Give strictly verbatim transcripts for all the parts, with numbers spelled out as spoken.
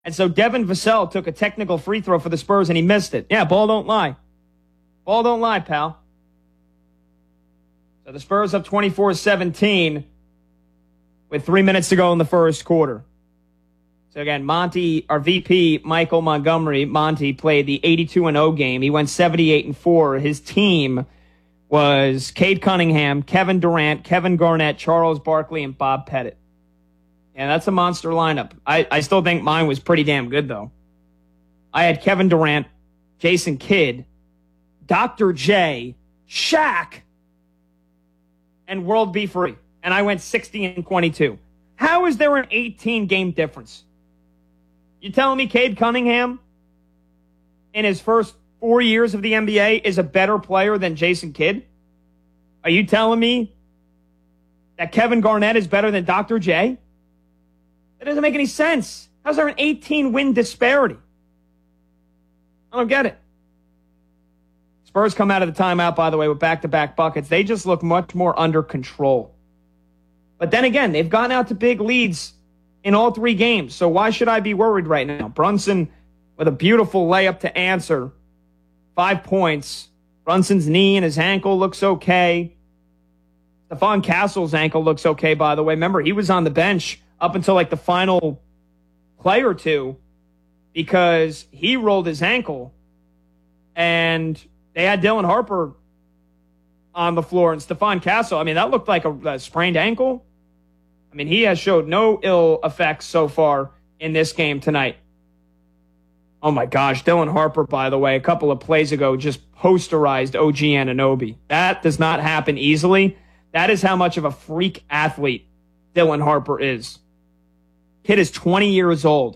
And so Devin Vassell took a technical free throw for the Spurs, and he missed it. Yeah, ball don't lie. Ball don't lie, pal. So the Spurs up twenty-four seventeen with three minutes to go in the first quarter. So again, Monty, our V P, Michael Montgomery, Monty, played the eighty-two and oh game. He went seventy-eight and four. His team was Cade Cunningham, Kevin Durant, Kevin Garnett, Charles Barkley, and Bob Pettit. Yeah, that's a monster lineup. I, I still think mine was pretty damn good, though. I had Kevin Durant, Jason Kidd, Doctor J, Shaq, and World B. Free. And I went sixty and twenty-two. How is there an eighteen-game difference? You telling me Cade Cunningham, in his first four years of the N B A, is a better player than Jason Kidd? Are you telling me that Kevin Garnett is better than Doctor J? That doesn't make any sense. How's there an eighteen-win disparity? I don't get it. Spurs come out of the timeout, by the way, with back-to-back buckets. They just look much more under control. But then again, they've gotten out to big leads in all three games. So why should I be worried right now? Brunson with a beautiful layup to answer. Five points. Brunson's knee and his ankle looks okay. Stephon Castle's ankle looks okay, by the way. Remember, he was on the bench up until like the final play or two because he rolled his ankle and they had Dylan Harper on the floor and Stephon Castle. I mean, that looked like a, a sprained ankle. I mean, he has showed no ill effects so far in this game tonight. Oh, my gosh. Dylan Harper, by the way, a couple of plays ago just posterized O G Anunoby. That does not happen easily. That is how much of a freak athlete Dylan Harper is. Kid is twenty years old.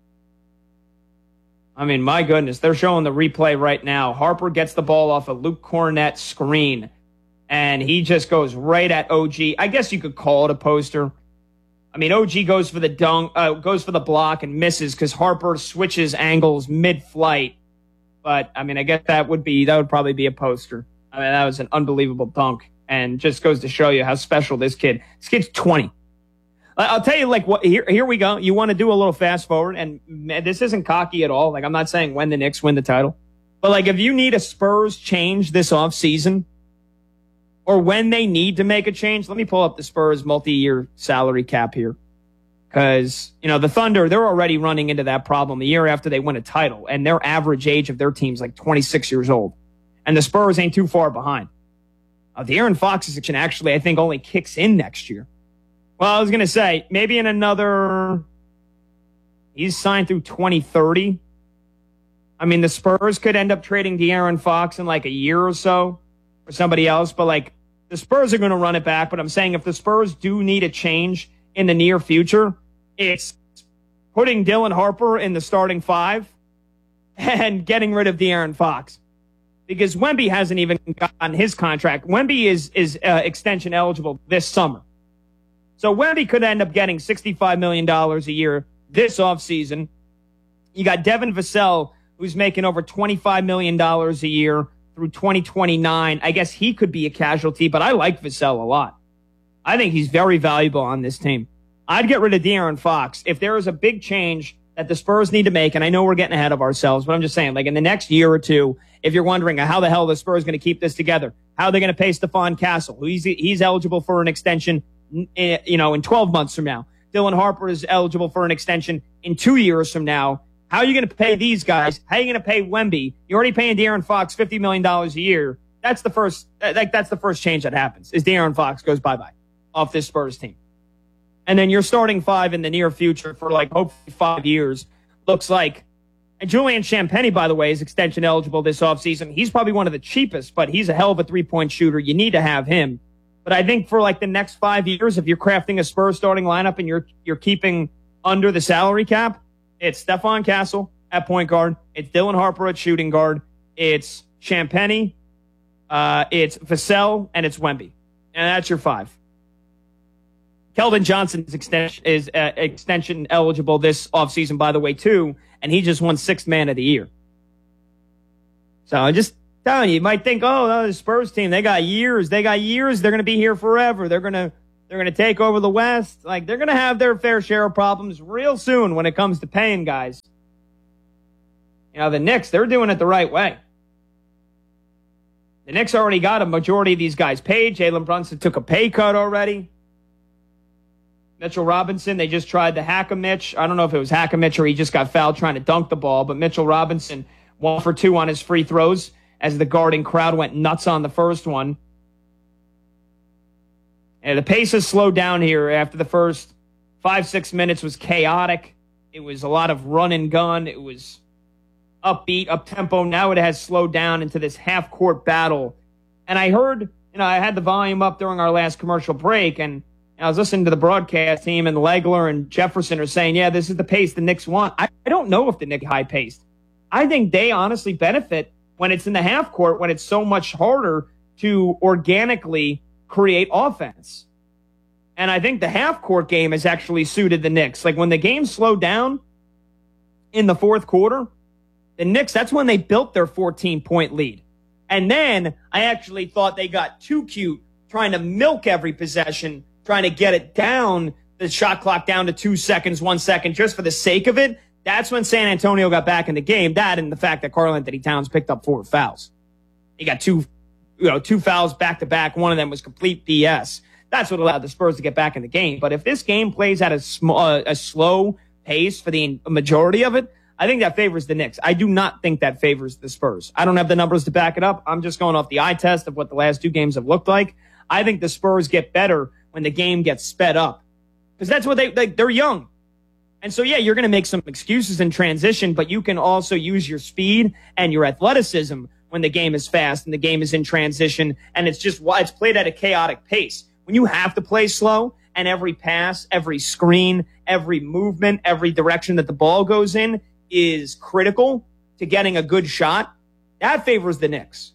I mean, my goodness, they're showing the replay right now. Harper gets the ball off a Luke Cornett screen, and he just goes right at O G. I guess you could call it a poster. I mean, O G goes for the dunk, uh, goes for the block and misses because Harper switches angles mid-flight. But I mean, I guess that would be that would probably be a poster. I mean, that was an unbelievable dunk, and just goes to show you how special this kid. This kid's twenty. I'll tell you, like, what here. Here we go. You want to do a little fast forward, and man, this isn't cocky at all. Like, I'm not saying when the Knicks win the title, but like, if you need a Spurs change this offseason, or when they need to make a change, let me pull up the Spurs multi-year salary cap here, because you know the Thunder, they're already running into that problem a year after they win a title, and their average age of their team's like twenty-six years old, and the Spurs ain't too far behind. Uh, the Aaron Fox situation actually, I think, only kicks in next year. Well, I was going to say, maybe in another, he's signed through twenty thirty. I mean, the Spurs could end up trading De'Aaron Fox in like a year or so for somebody else, but like the Spurs are going to run it back. But I'm saying if the Spurs do need a change in the near future, it's putting Dylan Harper in the starting five and getting rid of De'Aaron Fox. Because Wemby hasn't even gotten his contract. Wemby is, is uh, extension eligible this summer. So Wemby could end up getting sixty-five million dollars a year this offseason. You got Devin Vassell, who's making over twenty-five million dollars a year through twenty twenty-nine. I guess he could be a casualty, but I like Vassell a lot. I think he's very valuable on this team. I'd get rid of De'Aaron Fox. If there is a big change that the Spurs need to make, and I know we're getting ahead of ourselves, but I'm just saying, like in the next year or two, if you're wondering how the hell the Spurs going to keep this together, how are they going to pay Stephon Castle, who he's, he's eligible for an extension you know, in twelve months from now. Dylan Harper is eligible for an extension in two years from now. How are you going to pay these guys? How are you going to pay Wemby? You're already paying De'Aaron Fox fifty million dollars a year. That's the first, like, that's the first change that happens, is De'Aaron Fox goes bye-bye off this Spurs team. And then you're starting five in the near future for, like, hopefully five years. Looks like, and Julian Champagnie, by the way, is extension eligible this offseason. He's probably one of the cheapest, but he's a hell of a three-point shooter. You need to have him. But I think for like the next five years, if you're crafting a Spurs starting lineup and you're you're keeping under the salary cap, it's Stephon Castle at point guard, it's Dylan Harper at shooting guard, it's Champagnie, uh, it's Vassell, and it's Wemby, and that's your five. Keldon Johnson is extension is uh, extension eligible this offseason, by the way, too, and he just won sixth man of the year. So I just. Telling you, you might think, oh, no, the Spurs team, they got years. They got years. They're going to be here forever. They're going to They're going to take over the West. Like, they're going to have their fair share of problems real soon when it comes to paying guys. You know, the Knicks, they're doing it the right way. The Knicks already got a majority of these guys paid. Jalen Brunson took a pay cut already. Mitchell Robinson, they just tried to hack a Mitch. I don't know if it was hack a Mitch or he just got fouled trying to dunk the ball, but Mitchell Robinson, one for two on his free throws as the guarding crowd went nuts on the first one. And the pace has slowed down here after the first five, six minutes was chaotic. It was a lot of run and gun. It was upbeat, up-tempo. Now it has slowed down into this half-court battle. And I heard, you know, I had the volume up during our last commercial break, and I was listening to the broadcast team, and Legler and Jefferson are saying, yeah, this is the pace the Knicks want. I, I don't know if the Knicks high-paced. I think they honestly benefit when it's in the half-court, when it's so much harder to organically create offense. And I think the half-court game has actually suited the Knicks. Like, when the game slowed down in the fourth quarter, the Knicks, that's when they built their fourteen-point lead. And then I actually thought they got too cute trying to milk every possession, trying to get it down, the shot clock down to two seconds, one second, just for the sake of it. That's when San Antonio got back in the game. That and the fact that Karl-Anthony Towns picked up four fouls. He got two, you know, two fouls back-to-back. One of them was complete B S. That's what allowed the Spurs to get back in the game. But if this game plays at a, sm- uh, a slow pace for the majority of it, I think that favors the Knicks. I do not think that favors the Spurs. I don't have the numbers to back it up. I'm just going off the eye test of what the last two games have looked like. I think the Spurs get better when the game gets sped up. Because that's what they, they, they're young. And so, yeah, you're going to make some excuses in transition, but you can also use your speed and your athleticism when the game is fast and the game is in transition. And it's just, it's played at a chaotic pace. When you have to play slow and every pass, every screen, every movement, every direction that the ball goes in is critical to getting a good shot, that favors the Knicks.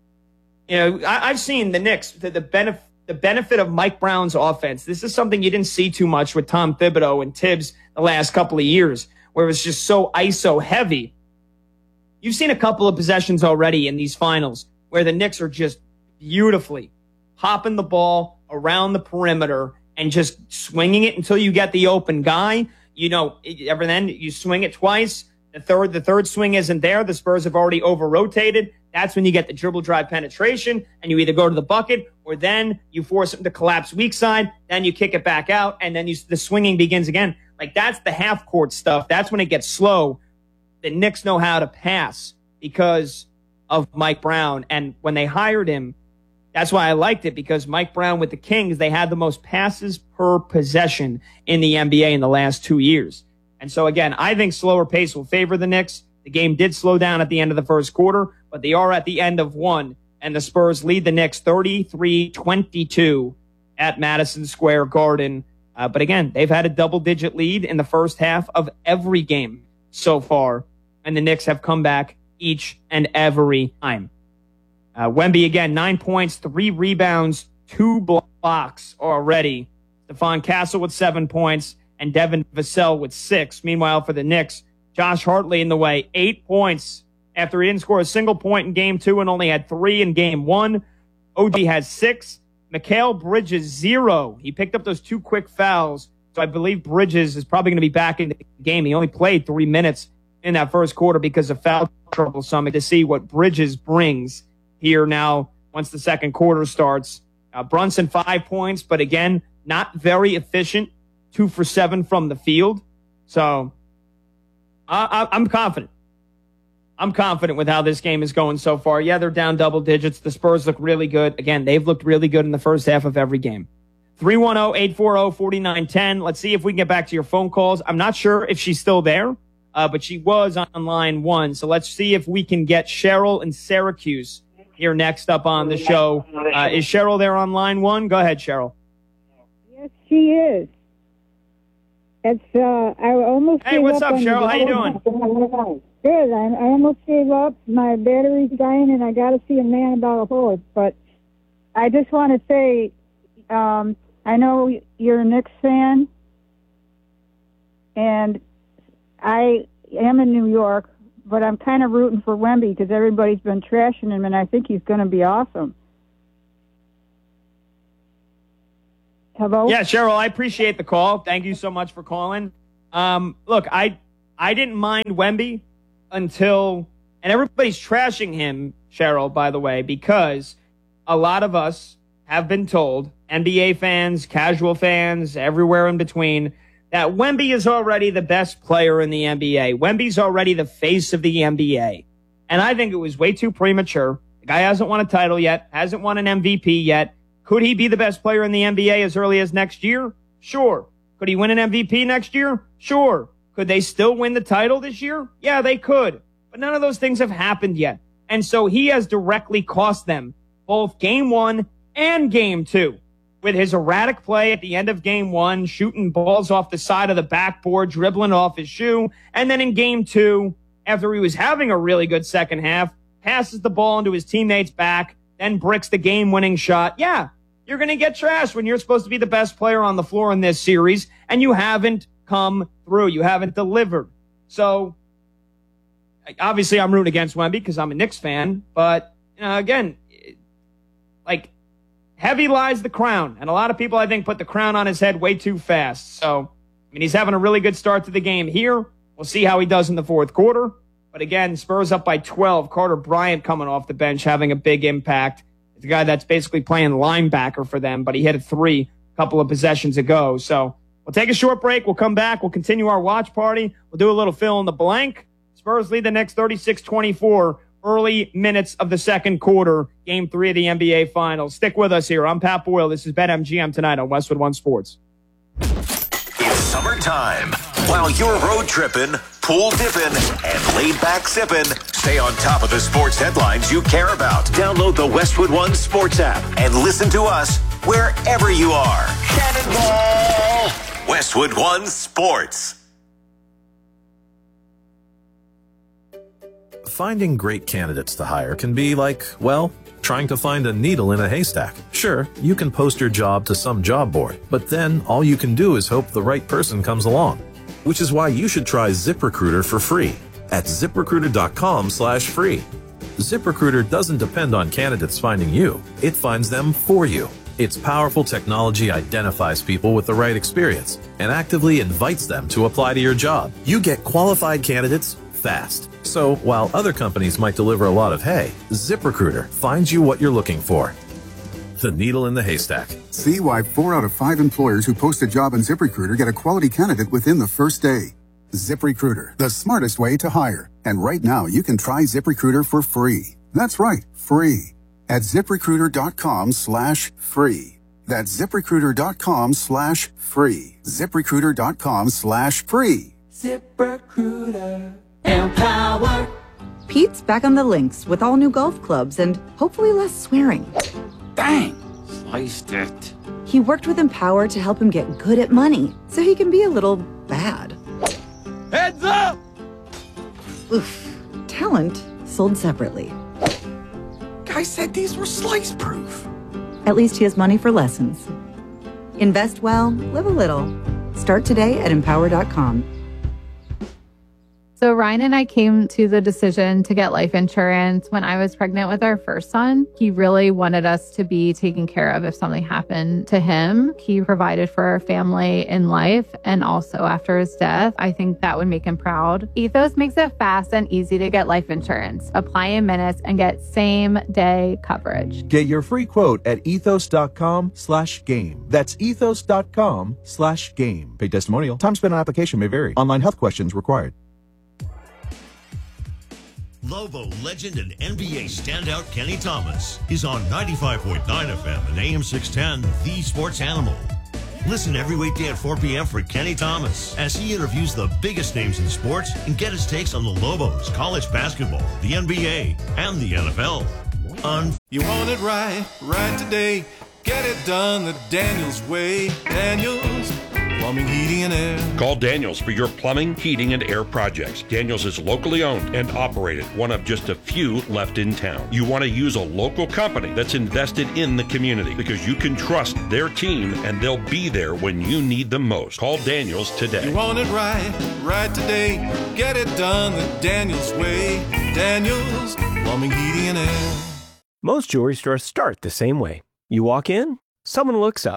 You know, I, I've seen the Knicks, the, the benefit, the benefit of Mike Brown's offense. This is something you didn't see too much with Tom Thibodeau and Tibbs the last couple of years, where it was just so I S O heavy. You've seen a couple of possessions already in these finals where the Knicks are just beautifully popping the ball around the perimeter and just swinging it until you get the open guy. You know, every then you swing it twice. The third, the third swing isn't there. The Spurs have already over-rotated. That's when you get the dribble drive penetration, and you either go to the bucket or then you force them to collapse weak side. Then you kick it back out, and then you, the swinging begins again. Like, that's the half-court stuff. That's when it gets slow. The Knicks know how to pass because of Mike Brown. And when they hired him, that's why I liked it, because Mike Brown with the Kings, they had the most passes per possession in the N B A in the last two years. And so, again, I think slower pace will favor the Knicks. The game did slow down at the end of the first quarter, but they are at the end of one, and the Spurs lead the Knicks thirty-three twenty-two at Madison Square Garden. Uh, but, again, they've had a double-digit lead in the first half of every game so far, and the Knicks have come back each and every time. Uh, Wemby, again, nine points, three rebounds, two blocks already. Stephon Castle with seven points and Devin Vassell with six. Meanwhile, for the Knicks, Josh Hartley in the way, eight points after he didn't score a single point in game two and only had three in game one. O G has six. Mikal Bridges, zero. He picked up those two quick fouls, so I believe Bridges is probably going to be back in the game. He only played three minutes in that first quarter because of foul trouble. So I'm to see what Bridges brings here now once the second quarter starts. Uh, Brunson, five points, but again, not very efficient. Two for seven from the field. So I, I, I'm confident. I'm confident with how this game is going so far. Yeah, they're down double digits. The Spurs look really good. Again, they've looked really good in the first half of every game. three one zero, eight four zero, four nine one zero. Let's see if we can get back to your phone calls. I'm not sure if she's still there, uh, but she was on line one. So let's see if we can get Cheryl in Syracuse here next up on the show. Uh, is Cheryl there on line one? Go ahead, Cheryl. Yes, she is. It's, uh, I almost Hey, what's up, Cheryl? How you doing? Good. I, I almost gave up. My battery's dying, and I got to see a man about a horse. But I just want to say, um, I know you're a Knicks fan, and I am in New York, but I'm kind of rooting for Wemby because everybody's been trashing him, and I think he's going to be awesome. Hello? Yeah, Cheryl, I appreciate the call. Thank you so much for calling. Um, look, I I didn't mind Wemby until, and everybody's trashing him, Cheryl, by the way, because a lot of us have been told, N B A fans, casual fans, everywhere in between, that Wemby is already the best player in the N B A. Wemby's already the face of the N B A. And I think it was way too premature. The guy hasn't won a title yet, hasn't won an M V P yet. Could he be the best player in the N B A as early as next year? Sure. Could he win an M V P next year? Sure. Could they still win the title this year? Yeah, they could. But none of those things have happened yet. And so he has directly cost them both game one and game two with his erratic play at the end of game one, shooting balls off the side of the backboard, dribbling off his shoe. And then in game two, after he was having a really good second half, passes the ball into his teammate's back, then bricks the game-winning shot. Yeah, you're going to get trashed when you're supposed to be the best player on the floor in this series, and you haven't come through. You haven't delivered. So, obviously, I'm rooting against Wemby because I'm a Knicks fan. But, you know, again, like, heavy lies the crown. And a lot of people, I think, put the crown on his head way too fast. So, I mean, he's having a really good start to the game here. We'll see how he does in the fourth quarter. But again, Spurs up by twelve. Carter Bryant coming off the bench, having a big impact. It's a guy that's basically playing linebacker for them, but he hit a three a couple of possessions ago. So we'll take a short break. We'll come back. We'll continue our watch party. We'll do a little fill in the blank. Spurs lead the Knicks thirty-six twenty-four. Early minutes of the second quarter, game three of the N B A Finals. Stick with us here. I'm Pat Boyle. This is BetMGM tonight on Westwood One Sports. It's summertime. While you're road tripping, pool dipping, and laid back sipping, stay on top of the sports headlines you care about. Download the Westwood One Sports app and listen to us wherever you are. Cannonball! Westwood One Sports. Finding great candidates to hire can be like, well, trying to find a needle in a haystack. Sure, you can post your job to some job board, but then all you can do is hope the right person comes along. Which is why you should try ZipRecruiter for free at ZipRecruiter.com slash free. ZipRecruiter doesn't depend on candidates finding you. It finds them for you. Its powerful technology identifies people with the right experience and actively invites them to apply to your job. You get qualified candidates fast. So while other companies might deliver a lot of hay, ZipRecruiter finds you what you're looking for. The needle in the haystack. See why four out of five employers who post a job on ZipRecruiter get a quality candidate within the first day. ZipRecruiter, the smartest way to hire. And right now, you can try ZipRecruiter for free. That's right, free. At ZipRecruiter.com slash free. That's ZipRecruiter.com slash free. ZipRecruiter.com slash free. ZipRecruiter. Empower. Pete's back on the links with all new golf clubs and hopefully less swearing. Dang, sliced it. He worked with Empower to help him get good at money, so he can be a little bad. Heads up! Oof. Talent sold separately. Guy said these were slice proof. At least he has money for lessons. Invest well, live a little. Start today at empower dot com. So Ryan and I came to the decision to get life insurance when I was pregnant with our first son. He really wanted us to be taken care of if something happened to him. He provided for our family in life and also after his death. I think that would make him proud. Ethos makes it fast and easy to get life insurance. Apply in minutes and get same day coverage. Get your free quote at ethos.com slash game. That's ethos.com slash game. Paid testimonial. Time spent on application may vary. Online health questions required. Lobo legend and N B A standout Kenny Thomas is on ninety-five point nine F M and A M six ten, The Sports Animal. Listen every weekday at four p.m. for Kenny Thomas as he interviews the biggest names in sports and get his takes on the Lobos, college basketball, the N B A, and the N F L. On You want it right, right today. Get it done the Daniels way. Daniels Plumbing, Heating, and Air. Call Daniels for your plumbing, heating, and air projects. Daniels is locally owned and operated, one of just a few left in town. You want to use a local company that's invested in the community because you can trust their team and they'll be there when you need them most. Call Daniels today. You want it right, right today. Get it done the Daniels way. Daniels Plumbing, Heating, and Air. Most jewelry stores start the same way. You walk in, someone looks up,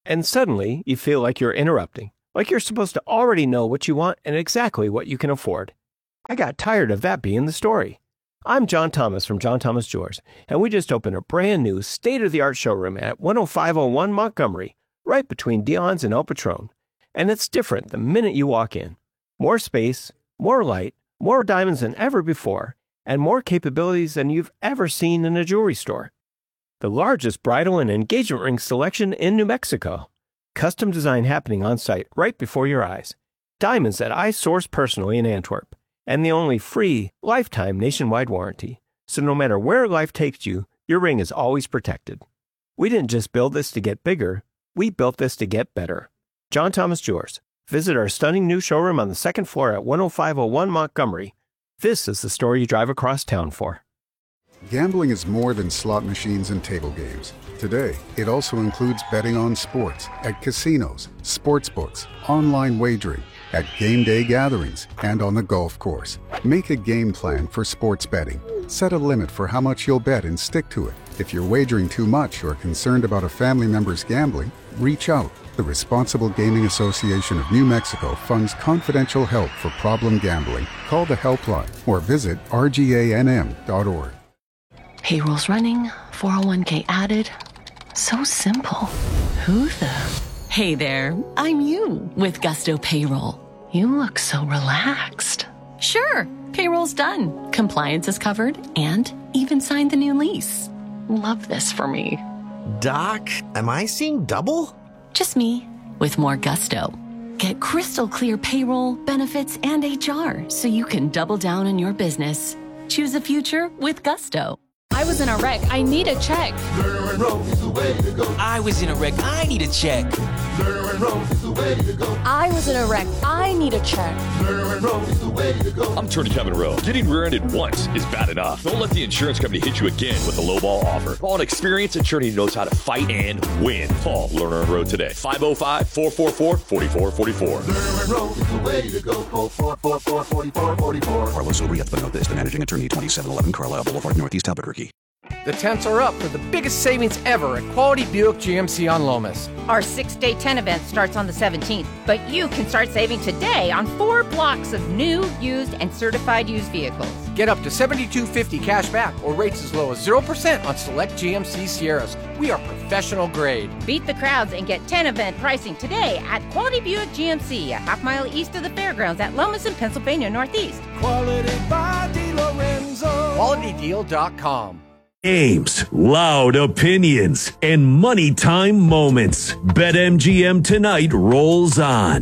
And suddenly, you feel like you're interrupting, like you're supposed to already know what you want and exactly what you can afford. I got tired of that being the story. I'm John Thomas from John Thomas Jewelers, and we just opened a brand new state-of-the-art showroom at one oh five oh one Montgomery, right between Dion's and El Patron. And it's different the minute you walk in. More space, more light, more diamonds than ever before, and more capabilities than you've ever seen in a jewelry store. The largest bridal and engagement ring selection in New Mexico. Custom design happening on site right before your eyes. Diamonds that I source personally in Antwerp. And the only free, lifetime nationwide warranty. So no matter where life takes you, your ring is always protected. We didn't just build this to get bigger, we built this to get better. John Thomas Jewelers. Visit our stunning new showroom on the second floor at one oh five oh one Montgomery. This is the store you drive across town for. Gambling is more than slot machines and table games. Today, it also includes betting on sports, at casinos, sports books, online wagering, at game day gatherings, and on the golf course. Make a game plan for sports betting. Set a limit for how much you'll bet and stick to it. If you're wagering too much or concerned about a family member's gambling, reach out. The Responsible Gaming Association of New Mexico funds confidential help for problem gambling. Call the helpline or visit R G A N M dot org. Payroll's running, four oh one k added. So simple. Who the? Hey there, I'm you with Gusto Payroll. You look so relaxed. Sure, payroll's done. Compliance is covered and even signed the new lease. Love this for me. Doc, am I seeing double? Just me with more Gusto. Get crystal clear payroll, benefits, and H R so you can double down on your business. Choose a future with Gusto. I was in a wreck. I need a check. Lerner Rose is the way to go. I was in a wreck. I need a check. Lerner Rose is the way to go. I was in a wreck. I need a check. Lerner Rose is the way to go. I'm Tony Kevin Rowe. Getting rear-ended once is bad enough. Don't let the insurance company hit you again with a lowball offer. Call an experienced attorney who knows how to fight and win. Call Lerner Rowe today. five oh five, four four four, four four four four. Lerner Rose is the way to go. Call four four four, four four four four. Carlos Obrieth, but note this, the managing attorney, twenty-seven eleven Carlisle Boulevard, Northeast Albuquerque. The tents are up for the biggest savings ever at Quality Buick G M C on Lomas. Our six-day tent event starts on the seventeenth, but you can start saving today on four blocks of new, used, and certified used vehicles. Get up to seventy-two fifty cash back or rates as low as zero percent on select G M C Sierras. We are professional grade. Beat the crowds and get tent event pricing today at Quality Buick G M C, a half mile east of the fairgrounds at Lomas in Pennsylvania Northeast. Quality by DiLorenzo. Quality Deal dot com. Games, loud opinions, and money time moments. BetMGM tonight rolls on.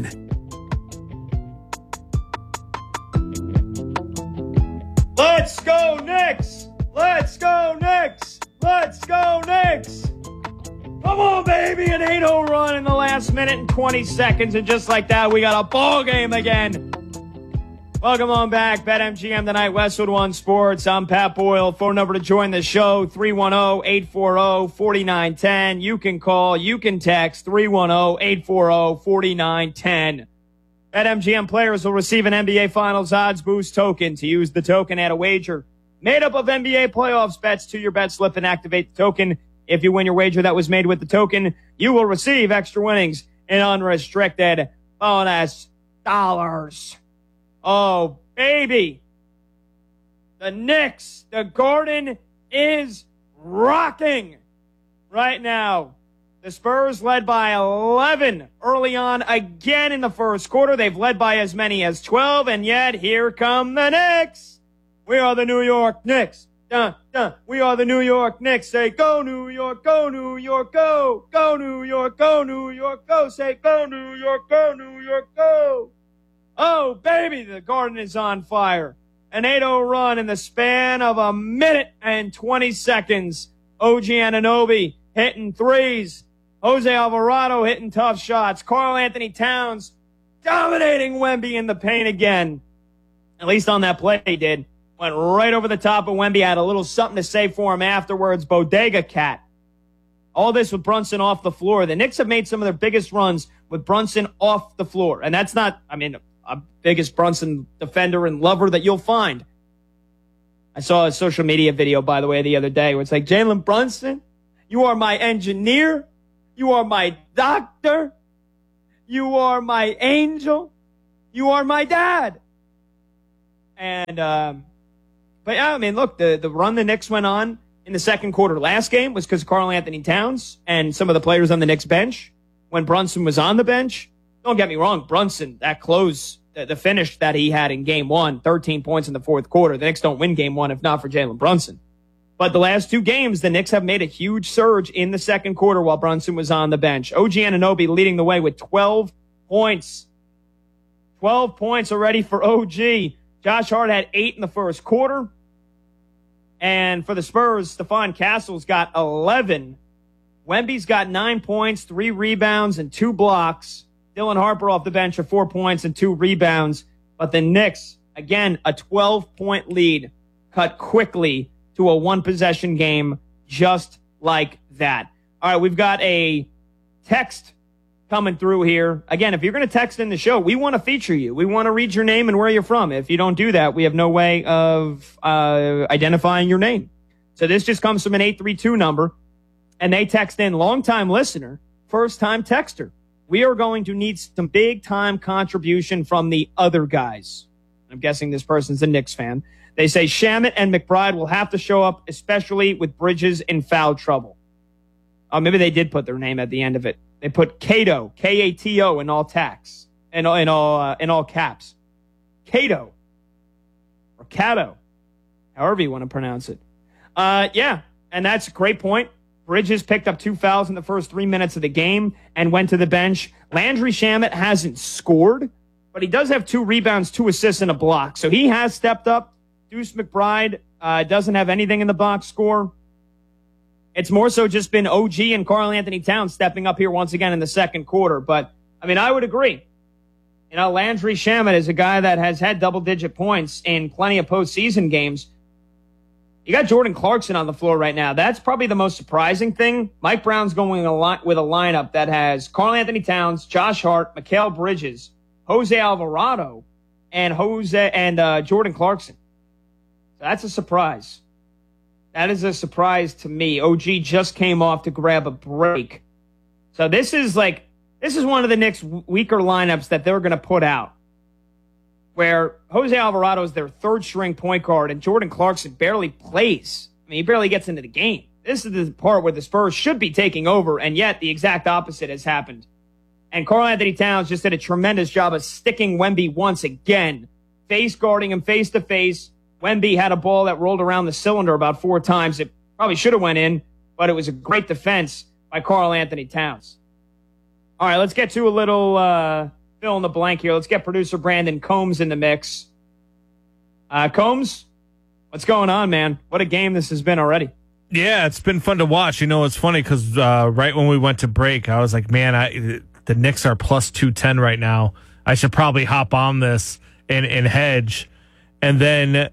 Let's go Knicks! Let's go Knicks! Let's go Knicks! Come on, baby! An eight oh run in the last minute and twenty seconds, and just like that, we got a ball game again. Welcome on back. BetMGM tonight, Westwood One Sports. I'm Pat Boyle. Phone number to join the show, three one zero, eight four zero, four nine one zero. You can call, you can text, three one zero, eight four zero, four nine one zero. BetMGM players will receive an N B A Finals odds boost token. To use the token, add a wager made up of N B A playoffs bets to your bet slip and activate the token. If you win your wager that was made with the token, you will receive extra winnings in unrestricted bonus dollars. Oh, baby. The Knicks, the Garden is rocking right now. The Spurs led by eleven early on again in the first quarter. They've led by as many as twelve, and yet here come the Knicks. We are the New York Knicks. Dun, dun. We are the New York Knicks. Say, go New York, go New York, go. Go New York, go New York, go. Say, go New York, go New York, go. Oh, baby, the Garden is on fire. An eight oh run in the span of a minute and twenty seconds. O G Anunoby hitting threes. Jose Alvarado hitting tough shots. Karl Anthony Towns dominating Wemby in the paint again. At least on that play he did. Went right over the top of Wemby. Had a little something to say for him afterwards. Bodega cat. All this with Brunson off the floor. The Knicks have made some of their biggest runs with Brunson off the floor. And that's not, I mean, a biggest Brunson defender and lover that you'll find. I saw a social media video, by the way, the other day where it's like, Jalen Brunson, you are my engineer. You are my doctor. You are my angel. You are my dad. And, um, but yeah, I mean, look, the, the run the Knicks went on in the second quarter last game was because of Karl Anthony Towns and some of the players on the Knicks bench. When Brunson was on the bench, don't get me wrong, Brunson, that close, the, the finish that he had in game one, thirteen points in the fourth quarter. The Knicks don't win game one if not for Jalen Brunson. But the last two games, the Knicks have made a huge surge in the second quarter while Brunson was on the bench. O G Anunoby leading the way with twelve points. twelve points already for O G. Josh Hart had eight in the first quarter. And for the Spurs, Stephon Castle's got eleven. Wemby's got nine points, three rebounds, and two blocks. Dylan Harper off the bench for four points and two rebounds. But the Knicks, again, a twelve-point lead, cut quickly to a one-possession game just like that. All right, we've got a text coming through here. Again, if you're going to text in the show, we want to feature you. We want to read your name and where you're from. If you don't do that, we have no way of uh, identifying your name. So this just comes from an eight three two number, and they text in, longtime listener, first-time texter. We are going to need some big-time contribution from the other guys. I'm guessing this person's a Knicks fan. They say Shamet and McBride will have to show up, especially with Bridges in foul trouble. Oh, maybe they did put their name at the end of it. They put Cato, K A T O, in all tax, in all in all uh, in all caps. Cato or Cato, however you want to pronounce it. Uh, yeah, and that's a great point. Bridges picked up two fouls in the first three minutes of the game and went to the bench. Landry Shamet hasn't scored, but he does have two rebounds, two assists, and a block. So he has stepped up. Deuce McBride uh, doesn't have anything in the box score. It's more so just been O G and Karl Anthony Towns stepping up here once again in the second quarter. But, I mean, I would agree. You know, Landry Shamet is a guy that has had double-digit points in plenty of postseason games. You got Jordan Clarkson on the floor right now. That's probably the most surprising thing. Mike Brown's going a lot with a lineup that has Karl Anthony Towns, Josh Hart, Mikal Bridges, Jose Alvarado, and Jose and uh, Jordan Clarkson. So that's a surprise. That is a surprise to me. O G just came off to grab a break. So this is like, this is one of the Knicks' weaker lineups that they're going to put out, where Jose Alvarado is their third-string point guard and Jordan Clarkson barely plays. I mean, he barely gets into the game. This is the part where the Spurs should be taking over, and yet the exact opposite has happened. And Karl Anthony Towns just did a tremendous job of sticking Wemby once again, face guarding him face-to-face. Wemby had a ball that rolled around the cylinder about four times. It probably should have went in, but it was a great defense by Karl Anthony Towns. All right, let's get to a little uh, fill in the blank here. Let's get producer Brandon Combs in the mix. Uh, Combs, what's going on, man? What a game this has been already. Yeah, it's been fun to watch. You know, it's funny because uh, right when we went to break, I was like, man, I, the Knicks are plus two ten right now. I should probably hop on this and, and hedge. And then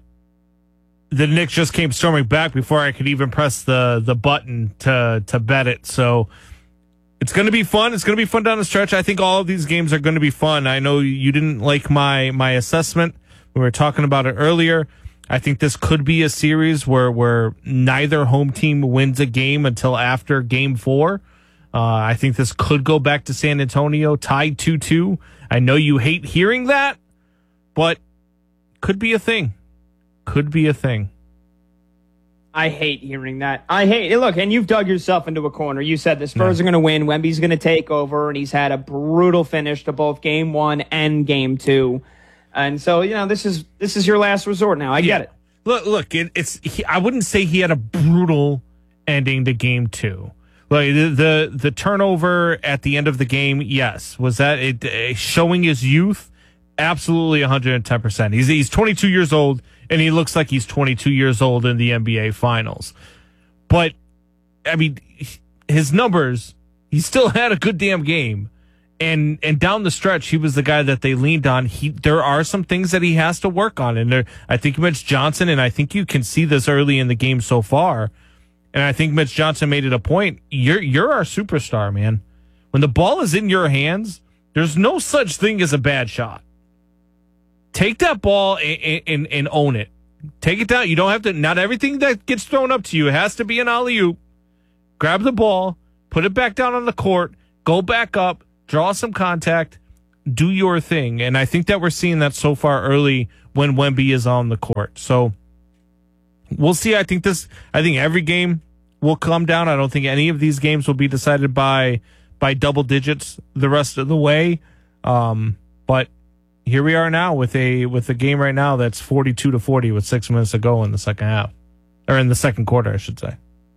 the Knicks just came storming back before I could even press the, the button to, to bet it. So it's going to be fun. It's going to be fun down the stretch. I think all of these games are going to be fun. I know you didn't like my, my assessment. We were talking about it earlier. I think this could be a series where, where neither home team wins a game until after game four. Uh, I think this could go back to San Antonio, tied two two. I know you hate hearing that, but could be a thing. Could be a thing. I hate hearing that. I hate look, and you've dug yourself into a corner. You said the Spurs Yeah. are going to win. Wemby's going to take over, and he's had a brutal finish to both game one and game two. And so, you know, this is this is your last resort now. I Yeah. get it. Look, look, it, it's. He, I wouldn't say he had a brutal ending to game two. Like the, the the turnover at the end of the game, yes, was that it, uh, showing his youth? Absolutely, one hundred ten percent. He's he's twenty-two years old, and he looks like he's twenty-two years old in the N B A Finals. But I mean, his numbers, he still had a good damn game. And and down the stretch, he was the guy that they leaned on. He there are some things that he has to work on, and there, I think Mitch Johnson, and I think you can see this early in the game so far. And I think Mitch Johnson made it a point. You're you're our superstar, man. When the ball is in your hands, there's no such thing as a bad shot. Take that ball and, and, and own it. Take it down. You don't have to. Not everything that gets thrown up to you has to be an alley-oop. Grab the ball. put it back down on the court, go back up, draw some contact, do your thing. And I think that we're seeing that so far early when Wemby is on the court. So we'll see. I think this, I think every game will come down. I don't think any of these games will be decided by, by double digits the rest of the way. Um, but here we are now with a, with a game right now that's forty-two to forty with six minutes to go in the second half, or in the second quarter, I should say.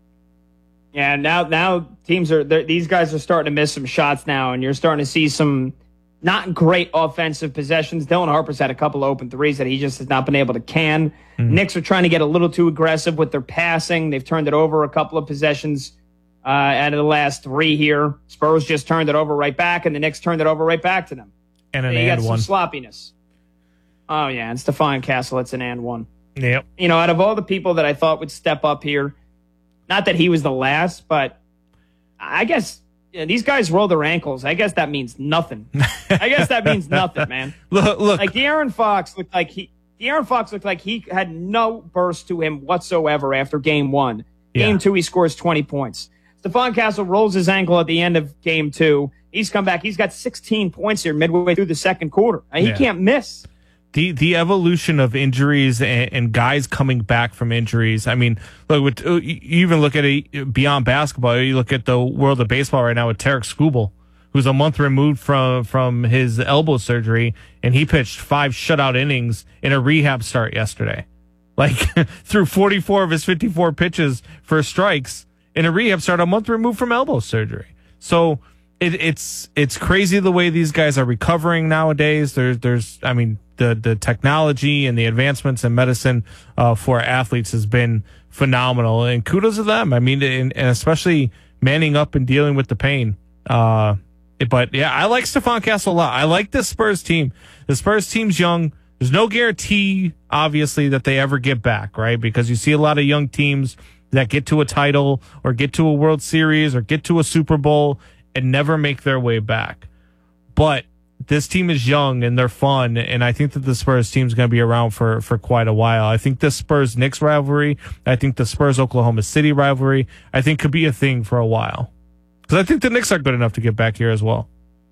Yeah, now now teams are these guys are starting to miss some shots now, and you're starting to see some not great offensive possessions. Dylan Harper's had a couple of open threes that he just has not been able to can. Mm-hmm. Knicks are trying to get a little too aggressive with their passing. They've turned it over a couple of possessions uh, out of the last three here. Spurs just turned it over right back, and the Knicks turned it over right back to them. And an you and got some one. sloppiness. Oh, yeah, and Stephon Castle, it's an and one. Yep. You know, out of all the people that I thought would step up here, not that he was the last, but I guess you know, these guys roll their ankles. I guess that means nothing. I guess that means nothing, man. Look, look. Like De'Aaron Fox looked like he De'Aaron Fox looked like he had no burst to him whatsoever after game one. Game Yeah. two, he scores twenty points. Stephon Castle rolls his ankle at the end of game two. He's come back. He's got sixteen points here midway through the second quarter. He Yeah. can't miss. The the evolution of injuries and, and guys coming back from injuries. I mean, look, with, you even look at it beyond basketball. You look at the world of baseball right now with Tarek Skubal, who's a month removed from from his elbow surgery, and he pitched five shutout innings in a rehab start yesterday. Like threw forty-four of his fifty-four pitches for strikes in a rehab start a month removed from elbow surgery. So it, it's it's crazy the way these guys are recovering nowadays. There's there's I mean the the technology and the advancements in medicine uh, for athletes has been phenomenal, and kudos to them. I mean, and, and especially manning up and dealing with the pain. Uh, but yeah, I like Stephon Castle a lot. I like this Spurs team. The Spurs team's young. There's no guarantee, obviously, that they ever get back, right? Because you see a lot of young teams that get to a title or get to a World Series or get to a Super Bowl and never make their way back. But this team is young and they're fun, and I think that the Spurs team is going to be around for, for quite a while. I think the Spurs-Knicks rivalry, I think the Spurs-Oklahoma City rivalry, I think could be a thing for a while. Because I think the Knicks are good enough to get back here as well.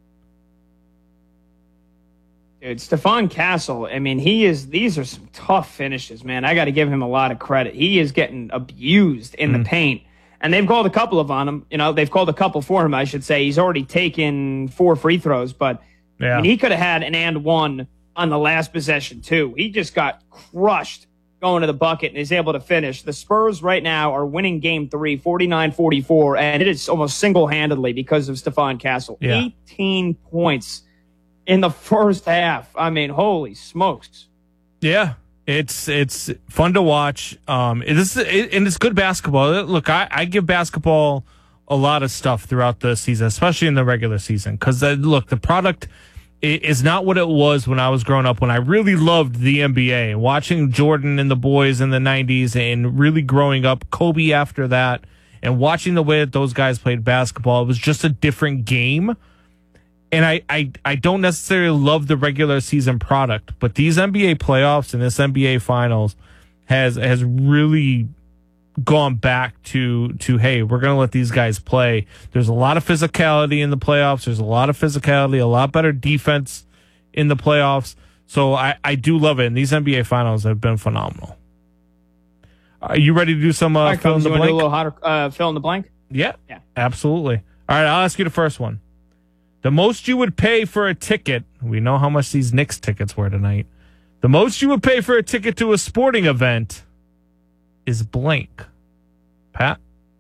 Dude, Stephon Castle, I mean, he is, these are some tough finishes, man. I got to give him a lot of credit. He is getting abused in mm. the paint. And they've called a couple of on him. You know, they've called a couple for him, I should say. He's already taken four free throws, but yeah. I mean, he could have had an and one on the last possession, too. He just got crushed going to the bucket and is able to finish. The Spurs right now are winning game three, forty-nine forty-four, and it is almost single-handedly because of Stephon Castle. Yeah. eighteen points in the first half. I mean, holy smokes. Yeah, it's it's fun to watch. Um, it is, it, and it's good basketball. Look, I, I give basketball a lot of stuff throughout the season, especially in the regular season, because uh, look, the product is not what it was when I was growing up, when I really loved the N B A, watching Jordan and the boys in the nineties and really growing up, Kobe after that, and watching the way that those guys played basketball. It was just a different game. And I, I, I don't necessarily love the regular season product, but these N B A playoffs and this N B A finals has has really gone back to, to hey, we're going to let these guys play. There's a lot of physicality in the playoffs. There's a lot of physicality, a lot better defense in the playoffs. So I, I do love it. And these N B A finals have been phenomenal. Are you ready to do some uh, right, fill in the you wanna blank? do a little hotter, uh, fill in the blank? Yeah, yeah, absolutely. All right, I'll ask you the first one. The most you would pay for a ticket, we know how much these Knicks tickets were tonight. The most you would pay for a ticket to a sporting event is blank. Pat?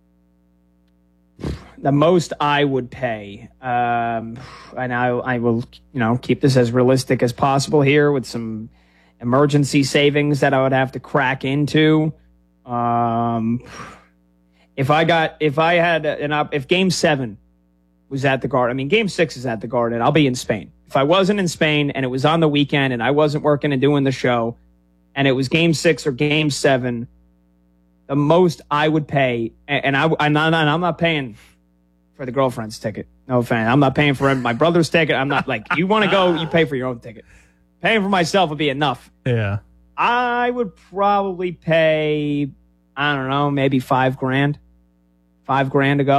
The most I would pay, um, and I, I will, you know, keep this as realistic as possible here with some emergency savings that I would have to crack into. Um, if I got, if I had an op, if Game Seven was at the Garden, I mean, Game Six is at the Garden, I'll be in Spain. If I wasn't in Spain and it was on the weekend and I wasn't working and doing the show, and it was Game Six or Game Seven, the most I would pay, and I, I'm not, I'm not paying for the girlfriend's ticket. No offense. I'm not paying for my brother's ticket. I'm not like, you want to go, you pay for your own ticket. Paying for myself would be enough. Yeah. I would probably pay, I don't know, maybe five grand. Five grand to go.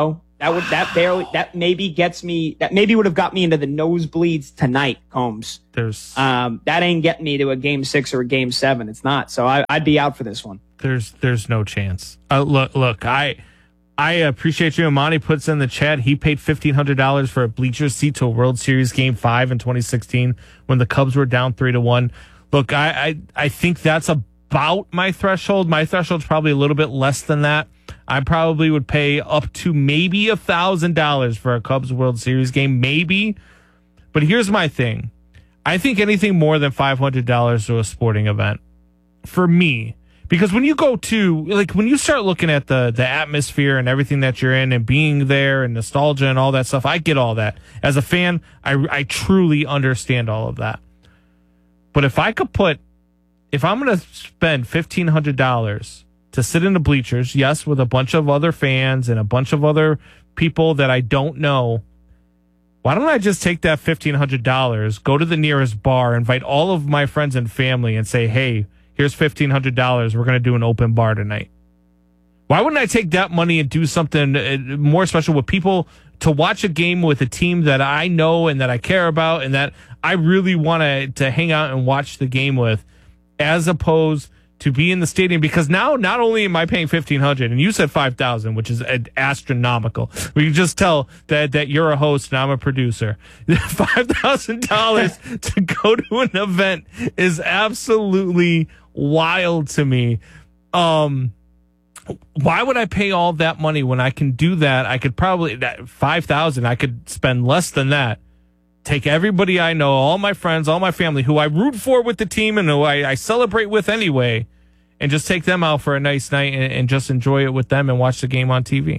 That would that barely that maybe gets me that maybe would have got me into the nosebleeds tonight, Combs. There's um that ain't getting me to a game six or a game seven. It's not. So I, I'd be out for this one. There's there's no chance. Uh, look look I I appreciate you. Amani puts in the chat. He paid fifteen hundred dollars for a bleacher seat to a World Series Game Five in twenty sixteen when the Cubs were down three to one. Look, I I, I think that's about my threshold. My threshold's probably a little bit less than that. I probably would pay up to maybe a thousand dollars for a Cubs World Series game, maybe. But here's my thing: I think anything more than five hundred dollars to a sporting event, for me, because when you go to like when you start looking at the the atmosphere and everything that you're in and being there and nostalgia and all that stuff, I get all that. As a fan, I I truly understand all of that. But if I could put, if I'm going to spend fifteen hundred dollars to sit in the bleachers, yes, with a bunch of other fans and a bunch of other people that I don't know, why don't I just take that fifteen hundred dollars, go to the nearest bar, invite all of my friends and family and say, hey, here's fifteen hundred dollars. We're going to do an open bar tonight. Why wouldn't I take that money and do something more special with people to watch a game with a team that I know and that I care about and that I really want to to hang out and watch the game with, as opposed to be in the stadium? Because now not only am I paying fifteen hundred dollars, and you said five thousand dollars, which is astronomical. We can just tell that, that you're a host and I'm a producer. five thousand dollars to go to an event is absolutely wild to me. Um, why would I pay all that money when I can do that? I could probably, that five thousand dollars, I could spend less than that. Take everybody I know, all my friends, all my family, who I root for with the team and who I, I celebrate with anyway, and just take them out for a nice night and, and just enjoy it with them and watch the game on T V.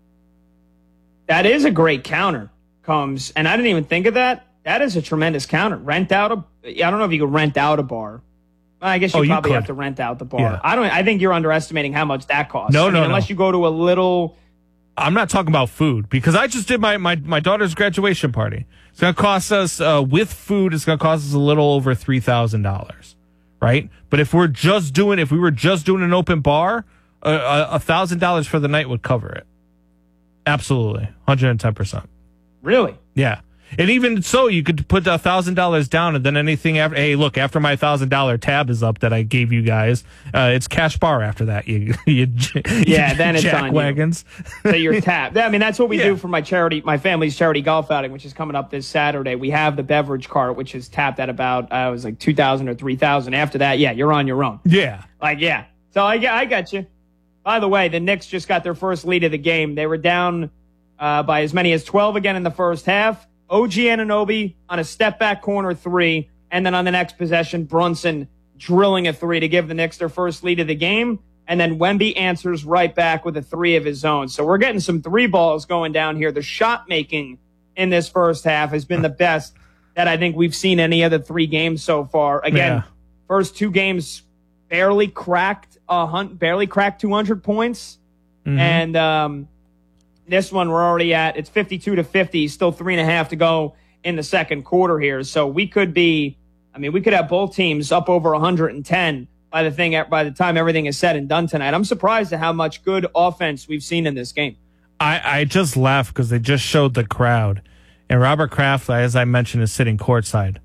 That is a great counter, Combs. And I didn't even think of that. That is a tremendous counter. Rent out a, I don't know if you could rent out a bar. I guess you Oh, you probably could. have to rent out the bar. Yeah. I don't. I think you're underestimating how much that costs. No, I mean, no, no. unless you go to a little. I'm not talking about food, because I just did my, my, my daughter's graduation party. It's going to cost us, uh, with food, it's going to cost us a little over three thousand dollars, right? But if we're just doing, if we were just doing an open bar, uh, a one thousand dollars for the night would cover it. Absolutely. one hundred ten percent. Really? Yeah. And even so, you could put a thousand dollars down, and then anything after. Hey, look, after my thousand dollar tab is up that I gave you guys, uh, it's cash bar after that. You, you, Yeah, you then it's jack on wagons. you. So you're tapped. I mean, that's what we Yeah. do for my charity, my family's charity golf outing, which is coming up this Saturday. We have the beverage cart, which is tapped at about, uh, it was like two thousand or three thousand. After that, yeah, you're on your own. Yeah. Like, yeah. So I, I got you. By the way, the Knicks just got their first lead of the game. They were down uh, by as many as twelve again in the first half. O G Anunoby on a step-back corner three, and then on the next possession, Brunson drilling a three to give the Knicks their first lead of the game, and then Wemby answers right back with a three of his own. So we're getting some three balls going down here. The shot-making in this first half has been the best that I think we've seen any of the three games so far. Again, Yeah. first two games barely cracked a hun- barely cracked two hundred points, Mhm. and um, this one we're already at, it's fifty-two to fifty, still three and a half to go in the second quarter here. So we could be, I mean, we could have both teams up over one hundred ten by the thing, by the time everything is said and done tonight. I'm surprised at how much good offense we've seen in this game. I, I just laughed because they just showed the crowd. And Robert Kraft, as I mentioned, is sitting courtside.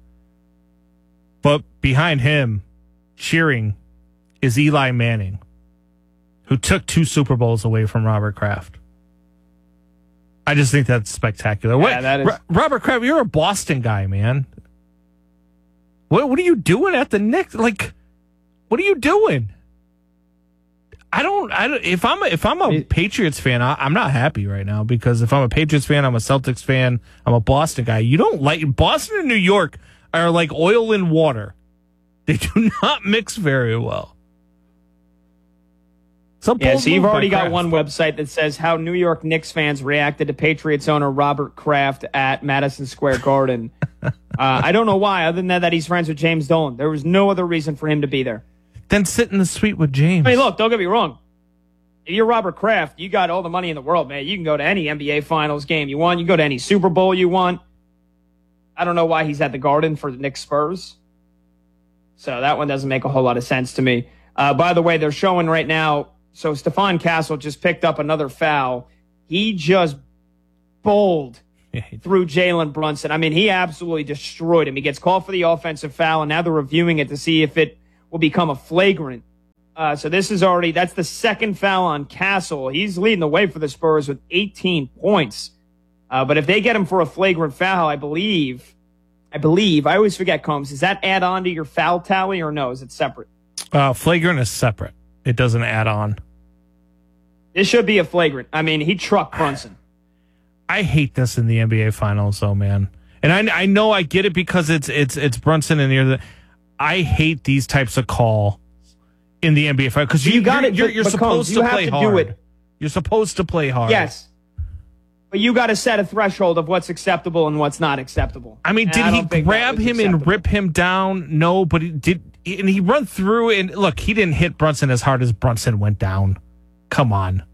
But behind him, cheering, is Eli Manning, who took two Super Bowls away from Robert Kraft. I just think that's spectacular. Yeah, What- that is- Ro- Robert Kraft, you're a Boston guy, man. What what are you doing at the Knicks? Like, what are you doing? I don't. I don't. If I'm a, if I'm a Patriots fan, I, I'm not happy right now, because if I'm a Patriots fan, I'm a Celtics fan, I'm a Boston guy. You don't like Boston and New York are like oil and water. They do not mix very well. Some Yeah, bold so you've move by already got Kraft. one website that says how New York Knicks fans reacted to Patriots owner Robert Kraft at Madison Square Garden. uh, I don't know why, other than that, that he's friends with James Dolan. There was no other reason for him to be there. Then sit in the suite with James. I mean, look, don't get me wrong. If you're Robert Kraft, you got all the money in the world, man. You can go to any N B A Finals game you want. You can go to any Super Bowl you want. I don't know why he's at the Garden for the Knicks Spurs. So that one doesn't make a whole lot of sense to me. Uh, by the way, they're showing right now, so Stephon Castle just picked up another foul. He just bowled through Jalen Brunson. I mean, he absolutely destroyed him. He gets called for the offensive foul, and now they're reviewing it to see if it will become a flagrant. Uh, so this is already, that's the second foul on Castle. He's leading the way for the Spurs with eighteen points. Uh, but if they get him for a flagrant foul, I believe, I believe, I always forget, Combs, does that add on to your foul tally or no? Is it separate? Uh, flagrant is separate. It doesn't add on. This should be a flagrant. I mean, he trucked Brunson. I hate this in the N B A Finals, though, man. And I, I know I get it because it's it's it's Brunson and you're the. I hate these types of call in the N B A Finals because you, you got it. You're, you're, you're supposed you to play to hard. Do it. You're supposed to play hard. Yes, but you got to set a threshold of what's acceptable and what's not acceptable. I mean, and did I he grab him acceptable. and rip him down? No, but he did. And he run through and look. He didn't hit Brunson as hard as Brunson went down. Come on.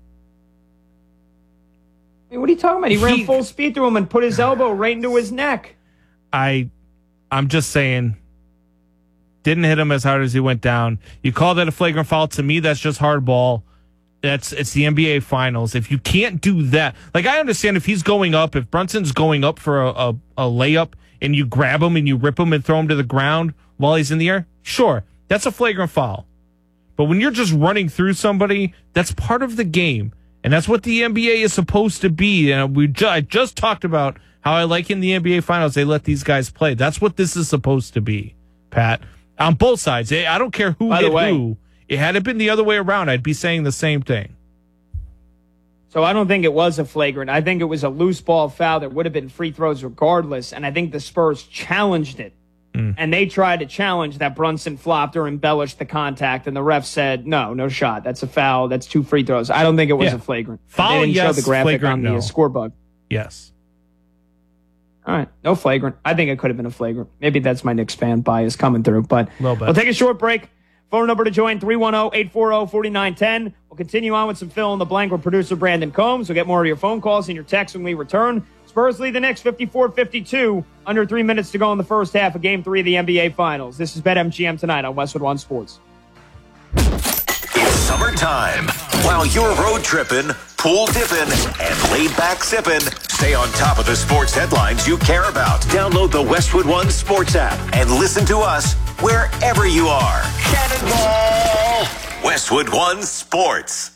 I mean, what are you talking about? He, he ran full speed through him and put his elbow right into his neck. I, I'm just saying, didn't hit him as hard as he went down. You call that a flagrant foul? To me, that's just hardball. That's it's the N B A Finals. If you can't do that, like I understand if he's going up, if Brunson's going up for a, a, a layup and you grab him and you rip him and throw him to the ground while he's in the air, sure, that's a flagrant foul. But when you're just running through somebody, that's part of the game. And that's what the N B A is supposed to be. And we ju- I just talked about how I like in the N B A Finals, they let these guys play. That's what this is supposed to be, Pat. On both sides. I don't care who By hit the way, who. It had it been the other way around, I'd be saying the same thing. So I don't think it was a flagrant. I think it was a loose ball foul that would have been free throws regardless. And I think the Spurs challenged it. Mm. And they tried to challenge that Brunson flopped or embellished the contact, and the ref said, no, no shot. That's a foul. That's two free throws. I don't think it was yeah. a flagrant. Foul, they didn't yes. show the graphic Flagrant, on the no. scorebug. Yes. All right. No flagrant. I think it could have been a flagrant. Maybe that's my Knicks fan bias coming through. But we'll take a short break. Phone number to join, three one zero, eight four zero, four nine one zero. We'll continue on with some fill in the blank with producer Brandon Combs. We'll get more of your phone calls and your texts when we return. Spurs lead the Knicks fifty-four fifty-two. Under three minutes to go in the first half of Game three of the N B A Finals. This is BetMGM tonight on Westwood One Sports. It's summertime. While you're road tripping, pool dipping, and laid back sipping, stay on top of the sports headlines you care about. Download the Westwood One Sports app and listen to us wherever you are. Cannonball! Westwood One Sports.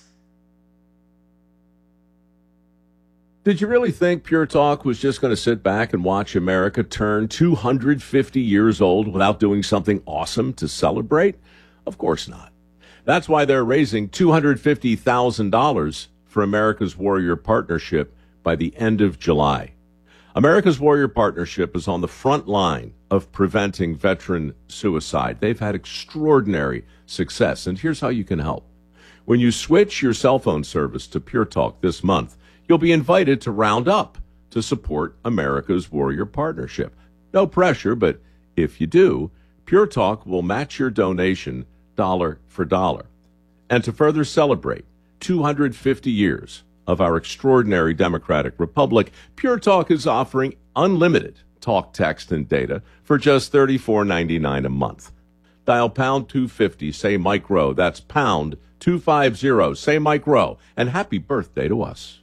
Did you really think Pure Talk was just going to sit back and watch America turn two hundred fifty years old without doing something awesome to celebrate? Of course not. That's why they're raising two hundred fifty thousand dollars for America's Warrior Partnership by the end of July. America's Warrior Partnership is on the front line of preventing veteran suicide. They've had extraordinary success, and here's how you can help. When you switch your cell phone service to Pure Talk this month, you'll be invited to round up to support America's Warrior Partnership. No pressure, but if you do, Pure Talk will match your donation dollar for dollar. And to further celebrate two hundred fifty years of our extraordinary democratic republic, Pure Talk is offering unlimited talk, text, and data for just thirty-four ninety-nine a month. Dial pound two fifty, say Mike Rowe. That's pound two fifty, say Mike Rowe. And happy birthday to us.